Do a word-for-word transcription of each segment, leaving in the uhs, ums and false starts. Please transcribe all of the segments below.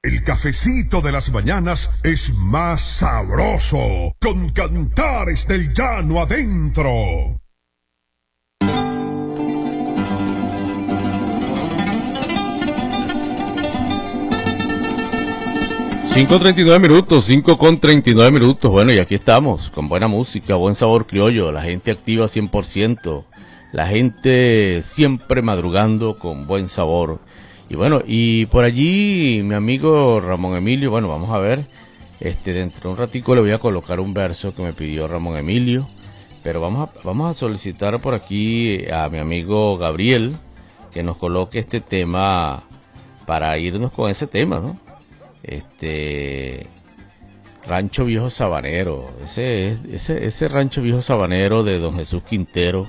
El cafecito de las mañanas es más sabroso con Cantares del Llano adentro. cinco treinta y nueve minutos, cinco con treinta y nueve minutos. Bueno, y aquí estamos, con buena música, buen sabor criollo, la gente activa cien por ciento, la gente siempre madrugando con buen sabor. Y bueno, y por allí mi amigo Ramón Emilio, bueno, vamos a ver, este, dentro de un ratico le voy a colocar un verso que me pidió Ramón Emilio, pero vamos a, vamos a solicitar por aquí a mi amigo Gabriel que nos coloque este tema para irnos con ese tema, ¿no? Este Rancho Viejo Sabanero, ese, ese, ese Rancho Viejo Sabanero de don Jesús Quintero,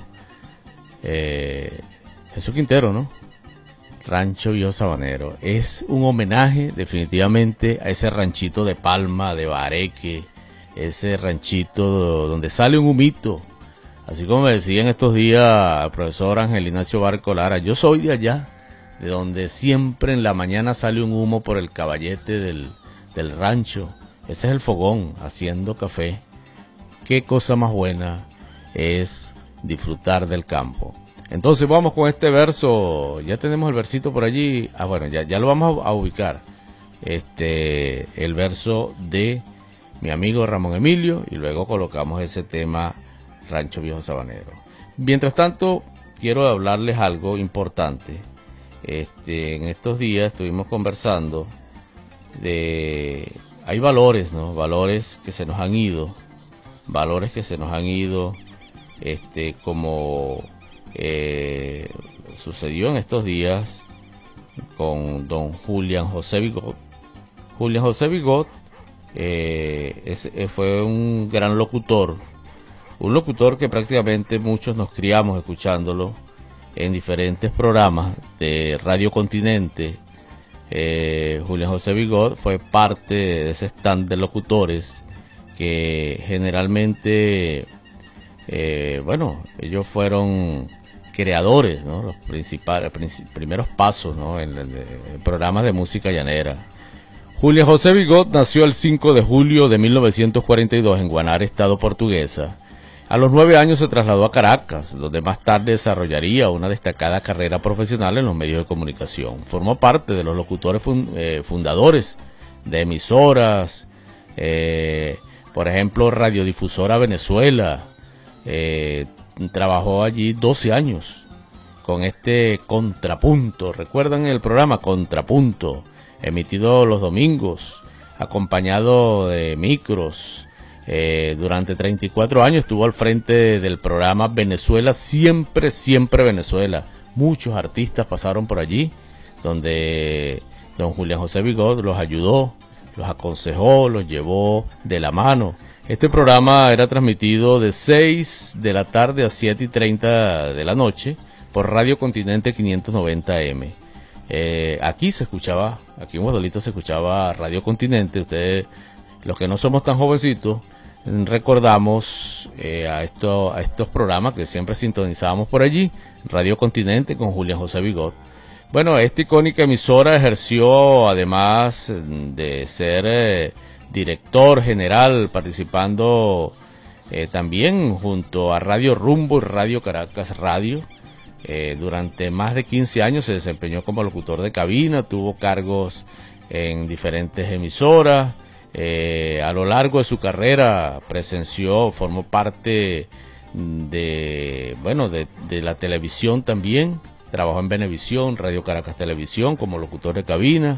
eh, Jesús Quintero, ¿no? Rancho Viejo Sabanero, es un homenaje definitivamente a ese ranchito de Palma, de Bareque, ese ranchito donde sale un humito, así como me decía en estos días el profesor Ángel Ignacio Barco Lara, yo soy de allá, de donde siempre en la mañana sale un humo por el caballete del, del rancho. Ese es el fogón haciendo café. Qué cosa más buena es disfrutar del campo. Entonces vamos con este verso. Ya tenemos el versito por allí. Ah, bueno, ya, ya lo vamos a, a ubicar. Este, el verso de mi amigo Ramón Emilio y luego colocamos ese tema Rancho Viejo Sabanero. Mientras tanto, quiero hablarles algo importante. Este, en estos días estuvimos conversando de, hay valores, ¿no? Valores que se nos han ido, valores que se nos han ido, este, como eh, sucedió en estos días con don Julián José Bigot. Julián José Bigot eh, es, fue un gran locutor, un locutor que prácticamente muchos nos criamos escuchándolo en diferentes programas de Radio Continente. eh, Julián José Bigot fue parte de ese stand de locutores que generalmente, eh, bueno, ellos fueron creadores, ¿no? Los principales, primeros pasos, ¿no? en, en, en programas de música llanera. Julián José Bigot nació el cinco de julio de mil novecientos cuarenta y dos en Guanare, estado Portuguesa. A los nueve años se trasladó a Caracas, donde más tarde desarrollaría una destacada carrera profesional en los medios de comunicación. Formó parte de los locutores fund, eh, fundadores de emisoras, eh, por ejemplo, Radiodifusora Venezuela. Eh, trabajó allí doce años con este Contrapunto. ¿Recuerdan el programa Contrapunto? Emitido los domingos, acompañado de micros. Eh, durante treinta y cuatro años estuvo al frente del programa Venezuela, siempre, siempre Venezuela. Muchos artistas pasaron por allí, donde don Julián José Bigot los ayudó, los aconsejó, los llevó de la mano. Este programa era transmitido de seis de la tarde a siete y treinta de la noche por Radio Continente quinientos noventa eme. Eh, aquí se escuchaba, aquí en Guadalito se escuchaba Radio Continente. Ustedes, los que no somos tan jovencitos, recordamos eh, a, esto, a estos programas que siempre sintonizábamos por allí. Radio Continente con Julián José Bigot. Bueno, esta icónica emisora ejerció, además de ser eh, director general, participando eh, también junto a Radio Rumbo y Radio Caracas Radio. Eh, durante más de quince años se desempeñó como locutor de cabina, tuvo cargos en diferentes emisoras. Eh, a lo largo de su carrera presenció, formó parte de, bueno, de, de la televisión también. Trabajó en Venevisión, Radio Caracas Televisión como locutor de cabina.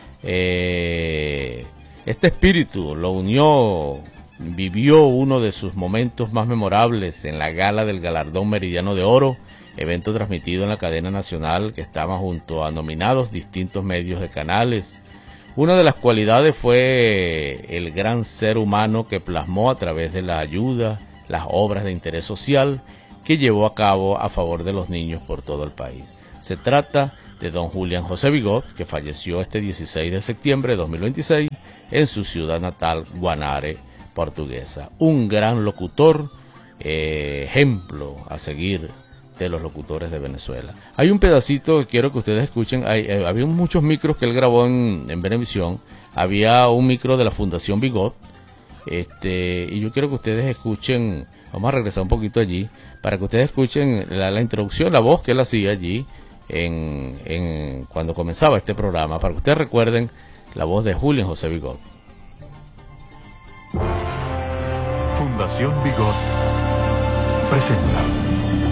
Eh, este espíritu lo unió, vivió uno de sus momentos más memorables en la gala del Galardón Meridiano de Oro, evento transmitido en la cadena nacional que estaba junto a nominados distintos medios de canales. Una de las cualidades fue el gran ser humano que plasmó a través de la ayuda, las obras de interés social que llevó a cabo a favor de los niños por todo el país. Se trata de don Julián José Bigot, que falleció este dieciséis de septiembre de dos mil veintiséis en su ciudad natal, Guanare, Portuguesa. Un gran locutor, eh, ejemplo a seguir de los locutores de Venezuela. Hay un pedacito que quiero que ustedes escuchen. Hay, eh, había muchos micros que él grabó en, en Venevisión. Había un micro de la Fundación Bigot. Este, y yo quiero que ustedes escuchen, vamos a regresar un poquito allí, para que ustedes escuchen la, la introducción, la voz que él hacía allí en, en cuando comenzaba este programa, para que ustedes recuerden la voz de Julio José Bigot. Fundación Bigot presenta